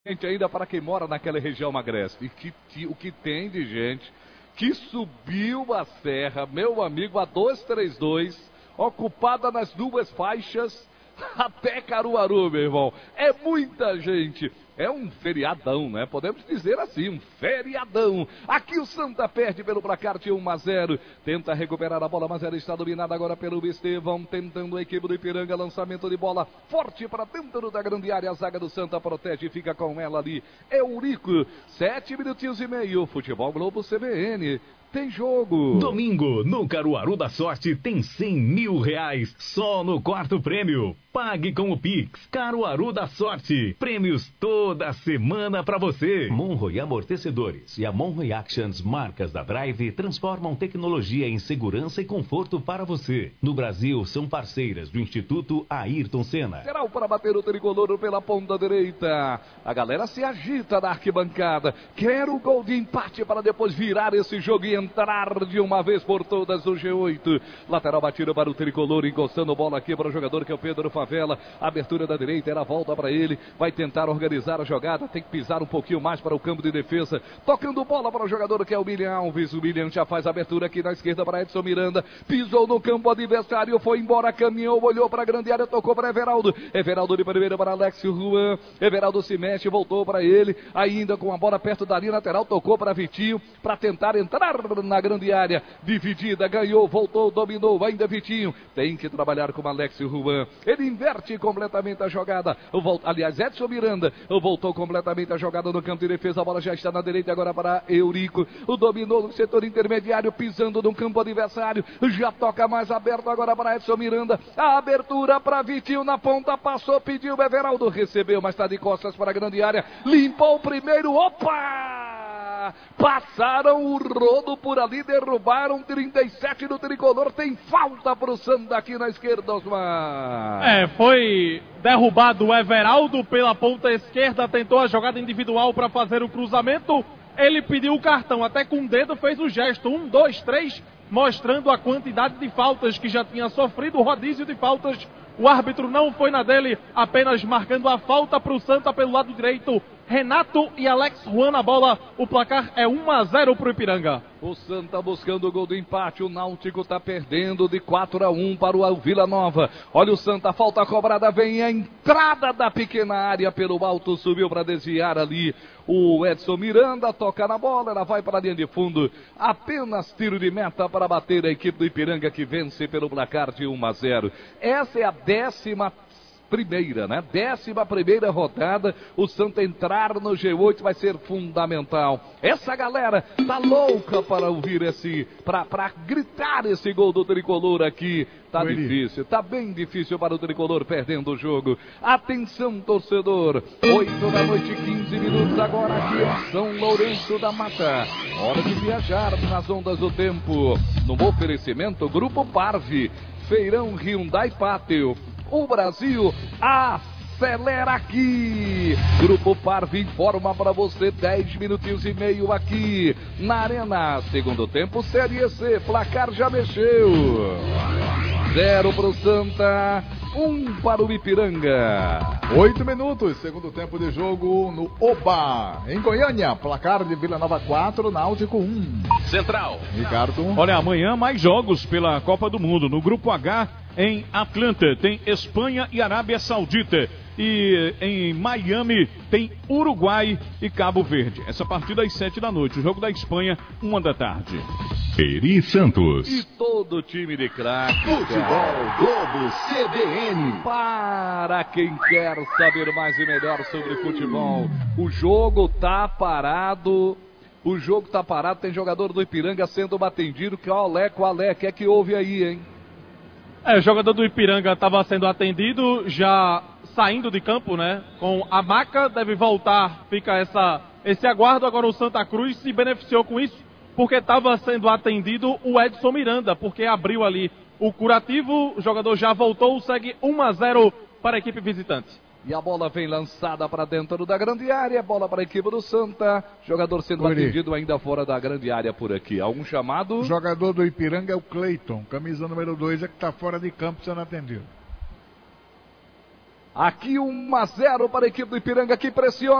Gente, ainda para quem mora naquela região agreste, o que tem de gente que subiu a serra, meu amigo, a 232, ocupada nas duas faixas, até Caruaru, meu irmão. É muita gente. É um feriadão, né? Podemos dizer assim, um feriadão. Aqui o Santa perde pelo placar de 1-0. Tenta recuperar a bola, mas ela está dominada agora pelo Estevão. Tentando a equipe do Ipiranga. Lançamento de bola forte para dentro da grande área. A zaga do Santa protege e fica com ela ali. Eurico. 7 minutinhos e meio. Futebol Globo CBN. Tem jogo. Domingo, no Caruaru da Sorte, tem 100 mil reais só no quarto prêmio. Pague com o Pix. Caruaru da Sorte. Prêmios toda semana pra você. Monroe Amortecedores e a Monroe Actions, marcas da Drive, transformam tecnologia em segurança e conforto para você. No Brasil, são parceiras do Instituto Ayrton Senna. Será para bater o tricolor pela ponta direita. A galera se agita na arquibancada. Quer o gol de empate para depois virar esse jogo e entrar de uma vez por todas no G8. Lateral batida para o tricolor, encostando bola aqui para o jogador que é o Pedro Favela. Abertura da direita, era a volta para ele. Vai tentar organizar a jogada. Tem que pisar um pouquinho mais para o campo de defesa. Tocando bola para o jogador que é o William Alves. O William já faz a abertura aqui na esquerda para Edson Miranda. Pisou no campo adversário, foi embora, caminhou, olhou para a grande área, tocou para Everaldo. Everaldo de primeira para Alexio Juan. Everaldo se mexe, voltou para ele. Ainda com a bola perto da linha lateral, tocou para Vitinho para tentar entrar na grande área, dividida, ganhou, voltou, dominou, ainda Vitinho, tem que trabalhar com Alexio Juan, ele inverte completamente a jogada, aliás, Edson Miranda, voltou completamente a jogada no campo de defesa, a bola já está na direita agora para Eurico, dominou no setor intermediário, pisando no campo adversário, já toca mais aberto agora para Edson Miranda, a abertura para Vitinho na ponta, passou, pediu, Everaldo recebeu, mas está de costas para a grande área, limpou o primeiro, opa! Passaram o rodo por ali, derrubaram 37 do tricolor, tem falta pro Santa aqui na esquerda, Osmar. Foi derrubado o Everaldo pela ponta esquerda, tentou a jogada individual para fazer o cruzamento, ele pediu o cartão, até com o dedo fez o gesto, 1, 2, 3, mostrando a quantidade de faltas que já tinha sofrido, o rodízio de faltas. O árbitro não foi na dele, apenas marcando a falta para o Santa pelo lado direito. Renato e Alex Juan na bola, o placar é 1-0 para o Ipiranga. O Santa buscando o gol do empate, o Náutico está perdendo de 4-1 para o Vila Nova. Olha o Santa, falta cobrada, vem a entrada da pequena área pelo alto, subiu para desviar ali o Edson Miranda, toca na bola, ela vai para a linha de fundo, apenas tiro de meta para bater a equipe do Ipiranga que vence pelo placar de 1-0. Essa é a 11ª, né? 11ª rodada, o Santa entrar no G8 vai ser fundamental. Essa galera tá louca para ouvir para gritar esse gol do tricolor aqui. Tá difícil, tá bem difícil para o tricolor perdendo o jogo. Atenção, torcedor, 8h15 agora aqui em São Lourenço da Mata. Hora de viajar nas ondas do tempo. No oferecimento Grupo Parve, Feirão Hyundai Pátio. O Brasil acelera aqui. Grupo Parve informa para você, 10 minutinhos e meio aqui na Arena. Segundo tempo, Série C, placar já mexeu. 0 para o Santa, 1 para o Ipiranga. 8 minutos, segundo tempo de jogo no Oba, em Goiânia. Placar de Vila Nova 4, Náutico 1. Central. Ricardo. Olha, amanhã mais jogos pela Copa do Mundo. No Grupo H, em Atlanta, tem Espanha e Arábia Saudita. E em Miami tem Uruguai e Cabo Verde. Essa partida às 7 da noite. O jogo da Espanha, 1 da tarde. Peri Santos. E todo time de craque. Futebol Globo CBN. Para quem quer saber mais e melhor sobre futebol, o jogo tá parado. O jogo tá parado, tem jogador do Ipiranga sendo atendido. Qual é? Que é que houve aí, hein? O jogador do Ipiranga estava sendo atendido, já saindo de campo, né? Com a maca, deve voltar, fica esse aguardo. Agora o Santa Cruz se beneficiou com isso, porque estava sendo atendido o Edson Miranda, porque abriu ali o curativo, o jogador já voltou, segue 1-0 para a equipe visitante. E a bola vem lançada para dentro da grande área, bola para a equipe do Santa, jogador sendo atendido ainda fora da grande área por aqui. Algum chamado? O jogador do Ipiranga é o Cleiton, camisa número 2, é que está fora de campo sendo atendido. Aqui 1-0 para a equipe do Ipiranga, que pressiona.